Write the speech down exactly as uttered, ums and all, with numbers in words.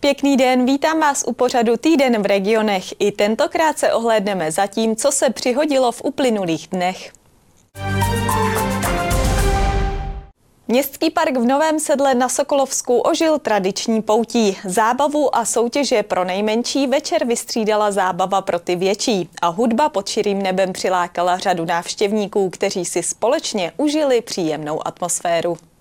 Pěkný den, vítám vás u pořadu Týden v regionech. I tentokrát se ohlédneme za tím, co se přihodilo v uplynulých dnech. Městský park v Novém Sedle na Sokolovsku ožil tradiční poutí. Zábavu a soutěže pro nejmenší večer vystřídala zábava pro ty větší a hudba pod širým nebem přilákala řadu návštěvníků, kteří si společně užili příjemnou atmosféru.